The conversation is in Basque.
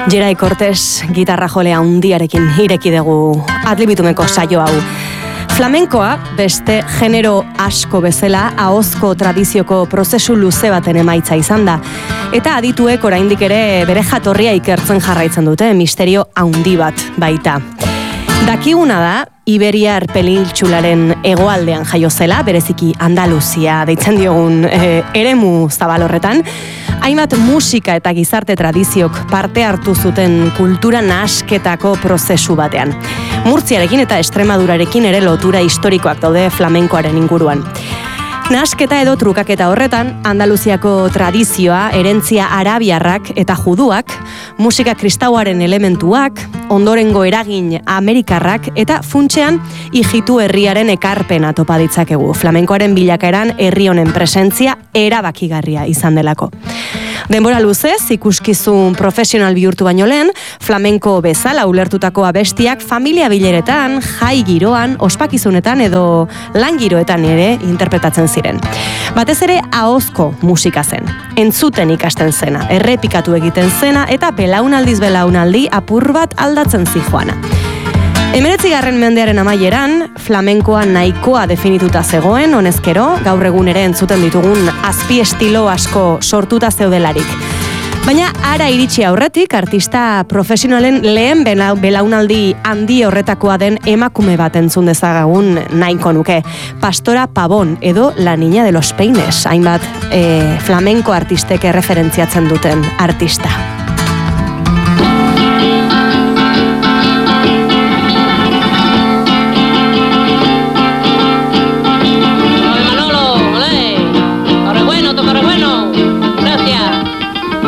Gerai Cortés gitarra jolea handiarekin ireki dugu Adlibitumeko saio hau. Flamenkoa beste genero asko bezala ahozko tradizioko prozesu luze baten emaitza izan da. Eta adituek oraindik ere bere jatorria ikertzen jarraitzen dute, misterio handi bat baita. Dakiguna da, Iberiar penintsularen hegoaldean jaio zela, bereziki Andaluzia deitzen diogun eremu zabal horretan, hainbat musika eta gizarte tradiziok parte hartu zuten kultura nahasketako prozesu batean. Murtziarekin eta Extremadurarekin ere lotura historikoak daude flamenkoaren inguruan. Nahasketa edo trukaketa horretan, Andaluziako tradizioa, herentzia arabiarrak eta juduak, musika kristauaren elementuak, ondorengo eragin amerikarrak eta funtsean ijitu herriaren ekarpena topa ditzakegu. Flamenkoaren bilakaeran herri honen presentzia erabakigarria izan delako. Denbora luzez, ikuskizun profesional bihurtu baino lehen, flamenko bezala ulertutako abestiak familia bileretan, jai giroan, ospakizunetan edo lan giroetan ere interpretatzen ziren. Batez ere ahozko musika zen. Entzuten ikasten zena, errepikatu egiten zena eta belaunaldiz belaunaldi apur bat aldatzen zijoana. 19. mendearen amaieran, flamenkoa nahikoa definituta zegoen, honezkero, gaur egun ere entzuten ditugun azpi estilo asko sortuta zeudelarik. Baina ara iritsi aurretik, artista profesionalen lehen belaunaldi handi horretakoa den emakume bat entzun dezagun nahiko nuke. Pastora Pavón edo La Niña de los Peines, hainbat flamenko artistek erreferentziatzen duten artista.